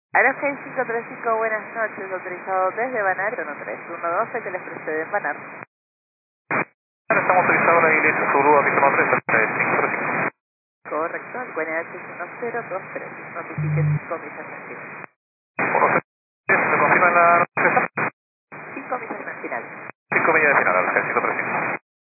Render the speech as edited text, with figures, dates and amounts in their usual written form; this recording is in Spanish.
Aerosky 535, buenas noches, autorizado desde Banar, 1312 que les precede en Banar. Bueno, estamos autorizados la iglesia Zulu a mi 535. Correcto, el QNH es 1023, notifique 5 millas en Bueno, se confirma la